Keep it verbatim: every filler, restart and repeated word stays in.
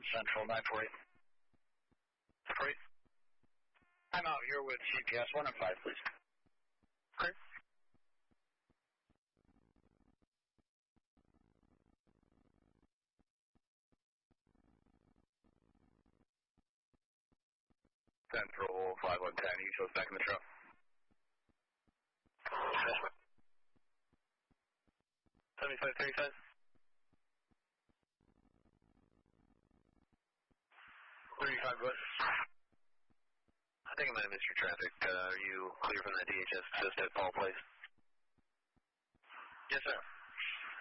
Central, nine four eight. Three. I'm out here with C P S one and five, please. Okay. Central five one ten, you show back in the truck. seventy-five thirty-five. thirty-five, what? I think I might have missed your traffic. Uh, are you clear from that D H S assist at Paul Place? Yes, sir.